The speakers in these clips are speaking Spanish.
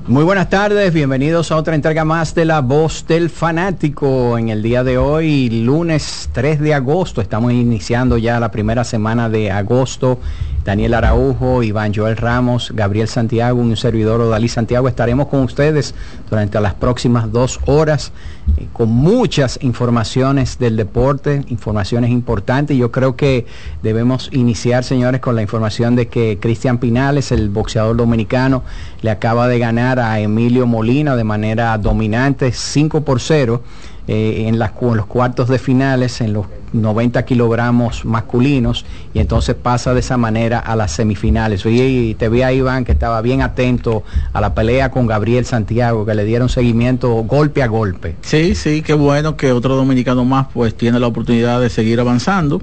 Muy buenas tardes, bienvenidos a otra entrega más de La Voz del Fanático. En el día de hoy, lunes 3 de agosto, estamos iniciando ya la primera semana de agosto. Daniel Araujo, Iván Joel Ramos, Gabriel Santiago, un servidor Odalí Santiago, estaremos con ustedes durante las próximas 2 horas con muchas informaciones del deporte, informaciones importantes. Yo creo que debemos iniciar, señores, con la información de que Cristian Pinales, el boxeador dominicano, le acaba de ganar a Emilio Molina de manera dominante 5-0 en los cuartos de finales, en los 90 kilogramos masculinos, y entonces pasa de esa manera a las semifinales. Y te vi a Iván, que estaba bien atento a la pelea con Gabriel Santiago, que le dieron seguimiento golpe a golpe. Sí, qué bueno que otro dominicano más pues tiene la oportunidad de seguir avanzando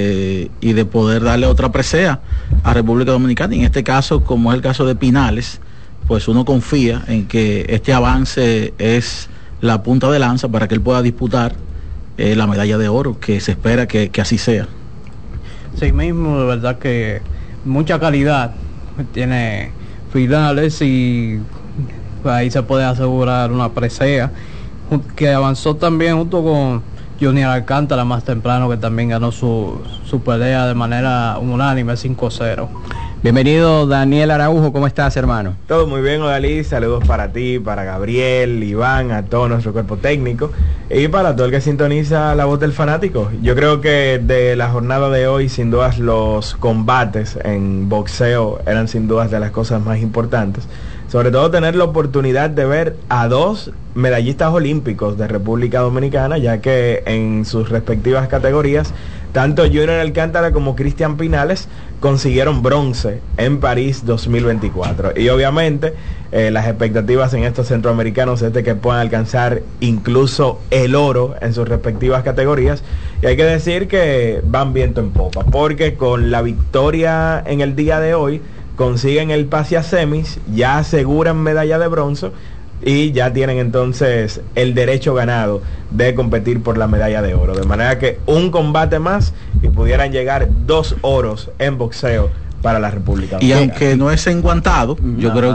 y de poder darle otra presea a República Dominicana. Y en este caso, como es el caso de Pinales, pues uno confía en que este avance es la punta de lanza para que él pueda disputar la medalla de oro, que se espera que así sea. Sí mismo, de verdad que mucha calidad tiene Finales, y ahí se puede asegurar una presea, que avanzó también junto con Junior Alcántara más temprano, que también ganó su pelea de manera unánime 5-0. Bienvenido, Daniel Araujo, ¿cómo estás, hermano? Todo muy bien, Odalí, saludos para ti, para Gabriel, Iván, a todo nuestro cuerpo técnico y para todo el que sintoniza La Voz del Fanático. Yo creo que de la jornada de hoy, sin dudas, los combates en boxeo eran sin dudas de las cosas más importantes. Sobre todo tener la oportunidad de ver a 2 medallistas olímpicos de República Dominicana, ya que en sus respectivas categorías, tanto Junior Alcántara como Cristian Pinales consiguieron bronce en París 2024. Y obviamente las expectativas en estos centroamericanos es de que puedan alcanzar incluso el oro en sus respectivas categorías. Y hay que decir que van viento en popa, porque con la victoria en el día de hoy consiguen el pase a semis, ya aseguran medalla de bronce y ya tienen entonces el derecho ganado de competir por la medalla de oro. De manera que un combate más y pudieran llegar 2 oros en boxeo para la República. Y aunque no es enguantado, yo creo